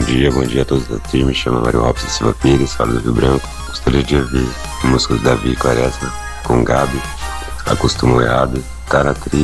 bom dia a todos da turma. Me chamo Mário Robson Silva Pires, falo do Rio Branco. Gostaria de ouvir músicas da Davi Quaresma com Gabi, Acostumo Errado, Tá na Trilha